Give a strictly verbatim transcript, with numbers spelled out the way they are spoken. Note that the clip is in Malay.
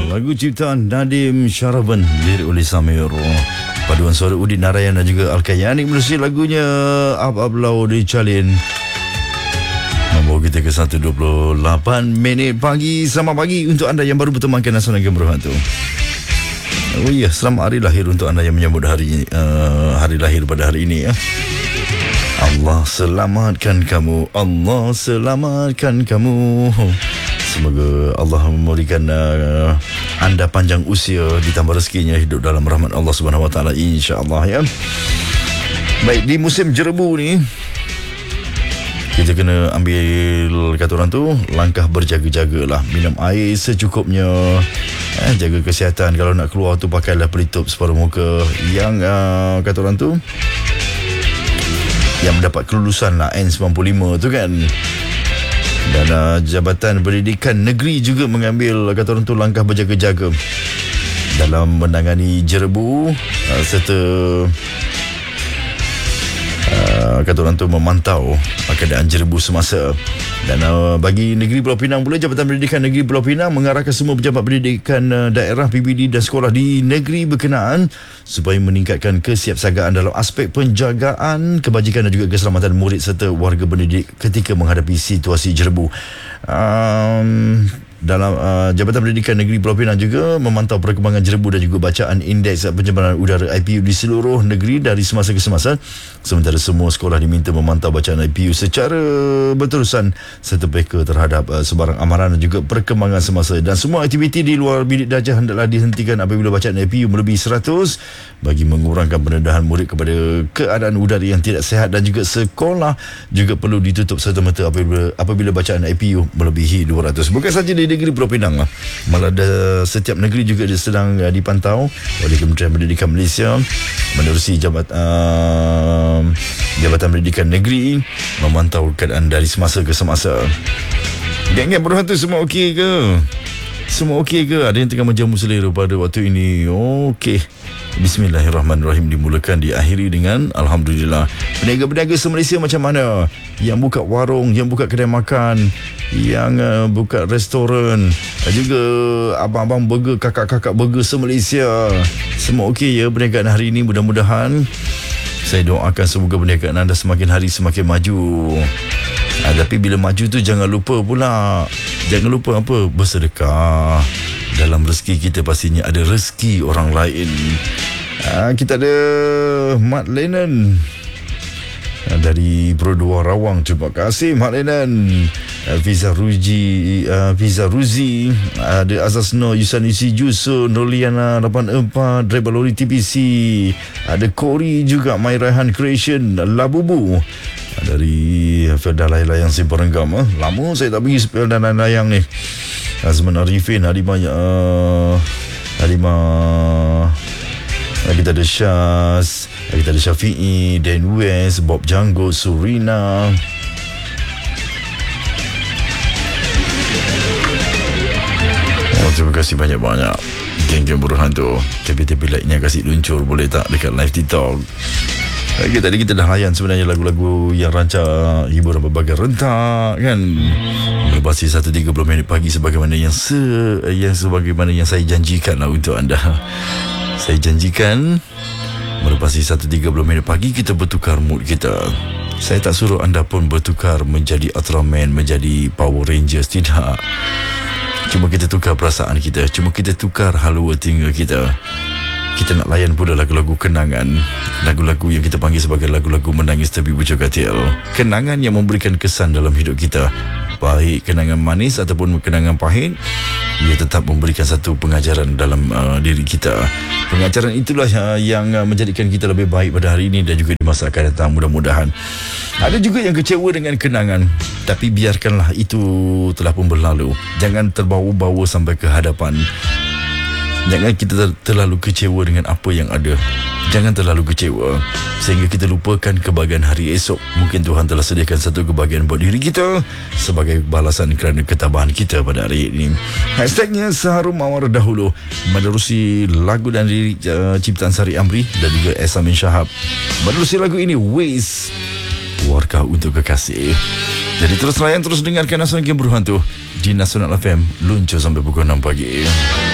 Lagu ciptaan Nadim Syaraban, lirik oleh Samir. Paduan suara Udin Narayan dan juga Al-Kayani menerusi lagunya Ab-Ab Lau di Calin. Membawa kita ke satu dua puluh lapan minit pagi. Selamat pagi untuk anda yang baru bertemankan Nasional Game Berhantu. Oh iya, selamat hari lahir untuk anda yang menyambut hari uh, hari lahir pada hari ini ya. Allah selamatkan kamu, Allah selamatkan kamu. Semoga Allah memberikan uh, anda panjang usia, ditambah rezekinya, hidup dalam rahmat Allah Subhanahu Wa Taala, insya-Allah ya. Baik, di musim jerebu ni kita kena ambil kata orang tu langkah berjaga-jagalah, minum air secukupnya, eh, jaga kesihatan. Kalau nak keluar tu pakailah pelitup separuh muka yang uh, kata orang tu yang mendapat kelulusan lah N sembilan puluh lima tu kan. Dan uh, Jabatan Pendidikan Negeri juga mengambil kata orang tu langkah berjaga-jaga dalam menangani jerebu uh, serta uh, kata orang tu memantau uh, keadaan jerebu semasa. Dan uh, bagi Negeri Pulau Pinang pula, Jabatan Pendidikan Negeri Pulau Pinang mengarahkan semua pejabat pendidikan uh, daerah, P P D dan sekolah di negeri berkenaan supaya meningkatkan kesiapsiagaan dalam aspek penjagaan kebajikan dan juga keselamatan murid serta warga pendidik ketika menghadapi situasi jerebu. Um, dalam uh, Jabatan Pendidikan Negeri Pulau Pinang juga memantau perkembangan jerebu dan juga bacaan indeks pencemaran udara I P U di seluruh negeri dari semasa ke semasa. Sementara semua sekolah diminta memantau bacaan I P U secara berterusan serta peka terhadap uh, sebarang amaran dan juga perkembangan semasa. Dan semua aktiviti di luar bilik darjah hendaklah dihentikan apabila bacaan I P U melebihi seratus bagi mengurangkan pendedahan murid kepada keadaan udara yang tidak sihat. Dan juga sekolah juga perlu ditutup serta-merta apabila, apabila bacaan I P U melebihi dua ratus. Bukan saja di negeri Pulau Pinang lah, malah ada setiap negeri juga sedang uh, dipantau oleh Kementerian Pendidikan Malaysia menerusi jabat, uh, Jabatan Pendidikan Negeri memantau keadaan dari semasa ke semasa. Geng-geng berhantu semua okey ke? Semua okey ke? Ada yang tengah menjamu selera pada waktu ini? Okey. Bismillahirrahmanirrahim. Dimulakan, diakhiri dengan Alhamdulillah. Peniaga-peniaga se-Malaysia macam mana? Yang buka warung, yang buka kedai makan, yang uh, buka restoran, juga abang-abang burger, kakak-kakak burger se-Malaysia, semua okey ya perniagaan hari ini? Mudah-mudahan, saya doakan semoga perniagaan anda semakin hari semakin maju. Ha, tapi bila maju tu jangan lupa pula, jangan lupa apa? Bersedekah. Dalam rezeki kita pastinya ada rezeki orang lain. Ha, kita ada Mat Lennon dari Brodua Rawang. Terima kasih Mat Lennon. Fiza Ruji, uh, Fiza Ruzi, ada Azaz Nur, Yusan Yusi Juso, Noliana lapan empat, driver lori T P C, ada Kori juga, My Raihan Creation, Labubu, dari Felda Layang Simpang Renggam. eh. Lama saya tak pergi Felda Layang ni. Azman Arifin, Halimah, uh, Halimah, kita ada Syaz, kita ada Syafi'i, Dan West, Bob Janggo, Surina. Oh, terima kasih banyak-banyak geng-geng berhantu. Tepi-tepi like-nya kasih luncur boleh tak dekat live TikTok. Okay, tadi kita dah layan sebenarnya lagu-lagu yang rancak hiburan berbagai rentak kan. Melepasi satu tiga puluh minit pagi sebagaimana yang se yang sebagaimana yang saya janjikan lah untuk anda. Saya janjikan melepasi satu tiga puluh minit pagi kita bertukar mood kita. Saya tak suruh anda pun bertukar menjadi Ultraman, menjadi Power Rangers, tidak. Cuma kita tukar perasaan kita, cuma kita tukar halua telinga kita. Kita nak layan pula lagu-lagu kenangan, lagu-lagu yang kita panggil sebagai lagu-lagu menangis tapi bujur katil. Kenangan yang memberikan kesan dalam hidup kita, baik kenangan manis ataupun kenangan pahit, ia tetap memberikan satu pengajaran dalam uh, diri kita. Pengajaran itulah uh, yang uh, menjadikan kita lebih baik pada hari ini dan juga di masa akan datang, mudah-mudahan. Ada juga yang kecewa dengan kenangan, tapi biarkanlah itu telah pun berlalu. Jangan terbawa-bawa sampai ke hadapan. Jangan kita ter- terlalu kecewa dengan apa yang ada. Jangan terlalu kecewa sehingga kita lupakan kebahagiaan hari esok. Mungkin Tuhan telah sediakan satu kebahagiaan buat diri kita sebagai balasan kerana ketabahan kita pada hari ini. Hashtagnya Seharum Mawar Dahulu, menerusi lagu dan lirik uh, ciptaan Sari Amri dan juga S. Amin Shahab. Menerusi lagu ini Waze, Warkah Untuk Kekasih. Jadi terus layan, terus dengarkan Nasional Game Berhantu di Nasional F M, luncur sampai pukul enam pagi.